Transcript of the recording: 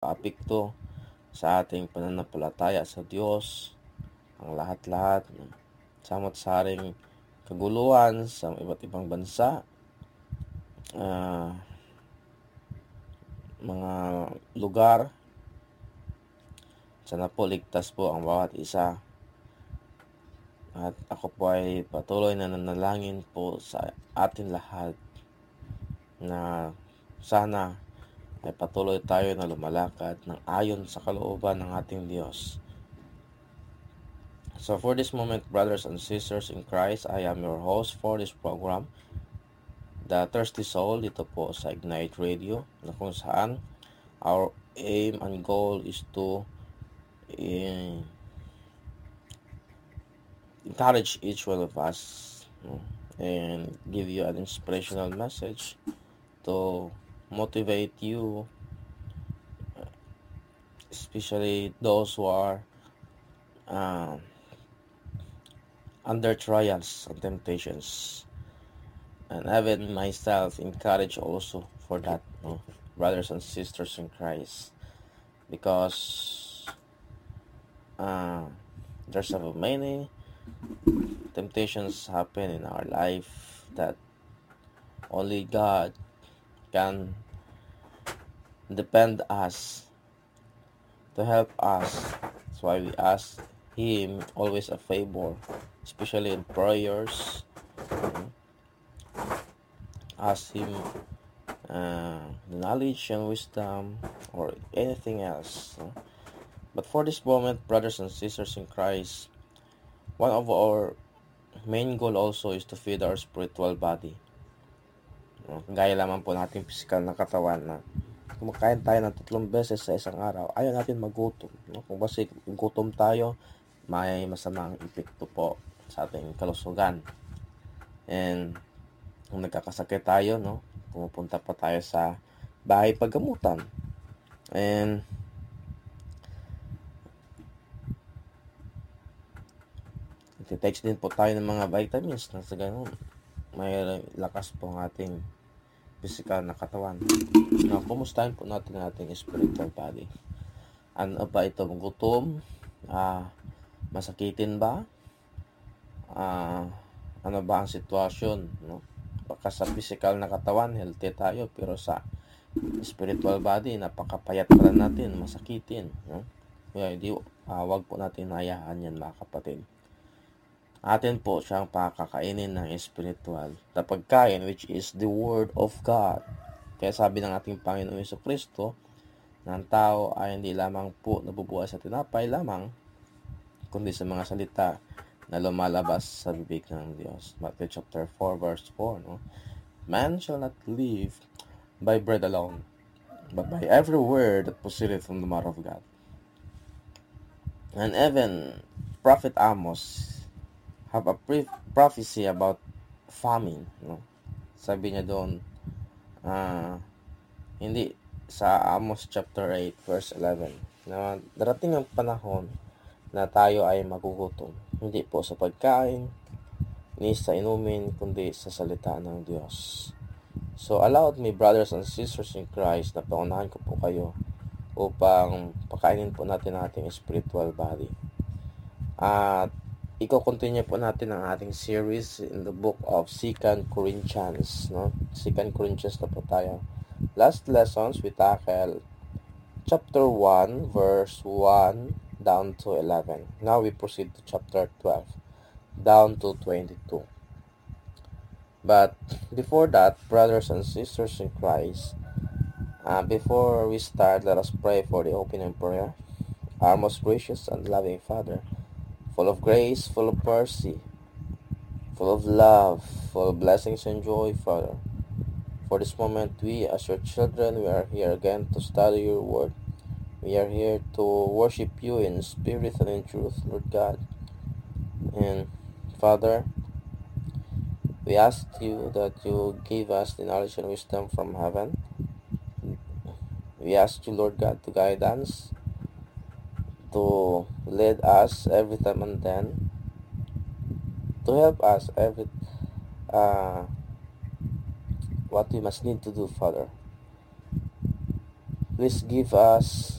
makakaapekto sa ating pananampalataya sa Diyos, ang lahat-lahat ng samot-saring kaguluhan sa iba't ibang bansa, mga lugar. Sana po ligtas po ang bawat isa. At ako po ay patuloy na nanalangin po sa atin lahat na sana ay patuloy tayo na lumalakad ng ayon sa kalooban ng ating Diyos. So for this moment, brothers and sisters in Christ, I am your host for this program, The Thirsty Soul, dito po sa Ignite Radio, na kung saan our aim and goal is to encourage each one of us and give you an inspirational message to motivate you, especially those who are under trials and temptations, and even myself encourage also for that, brothers and sisters in Christ, because there's so many temptations happen in our life that only God can depend us to help us. That's why we ask Him always a favor, especially in prayers. Ask Him the knowledge and wisdom or anything else. But for this moment, brothers and sisters in Christ, one of our main goal also is to feed our spiritual body. Gaya lamang po natin physical na katawan na kumakain tayo ng 3 beses sa isang araw, ayaw natin magutom. Kung kasi gutom tayo, may masamang epekto po sa ating kalusugan. And kung nagkakasakit tayo, pumupunta pa tayo sa bahay paggamutan. And text din po tayo ng mga vitamins na sa ganun may lakas po ang ating physical na katawan. Now, kumustahin po natin ang ating spiritual body. Ano ba ito? Gutom? Masakitin ba? Ano ba ang sitwasyon? Baka sa physical na katawan, healthy tayo, pero sa spiritual body, napakapayat pala natin, masakitin. Kaya wag po natin hayaan yan, mga kapatid. Atin po siyang pakakainin ng spiritual na pagkain, which is the Word of God. Kaya sabi ng ating Panginoon Jesucristo, na ang tao ay hindi lamang po nabubuhay sa tinapay lamang, kundi sa mga salita na lumalabas sa bibig ng Diyos. Matthew chapter 4 verse 4. Man shall not live by bread alone, but by every word that proceedeth from the mouth of God. And even Prophet Amos have a prophecy about famine. Sabi niya doon, hindi sa Amos chapter 8 verse 11, na darating ang panahon na tayo ay magugutom, hindi po sa pagkain ni sa inumin, kundi sa salita ng Diyos. So allow me, brothers and sisters in Christ, na paunahan ko po kayo upang pakainin po natin ang ating spiritual body. At i-continue po natin ang ating series in the book of 2 Corinthians. 2 Corinthians na po tayo. Last lessons, we tackle chapter 1, verse 1 down to 11. Now we proceed to chapter 12, down to 22. But before that, brothers and sisters in Christ, before we start, let us pray for the opening prayer. Our most gracious and loving Father, full of grace, full of mercy, full of love, full of blessings and joy, Father. For this moment, we as your children, we are here again to study your word. We are here to worship you in spirit and in truth, Lord God. And Father, we ask you that you give us the knowledge and wisdom from heaven. We ask you, Lord God, to guide us, to lead us every time and then, to help us what we must need to do, Father. Please give us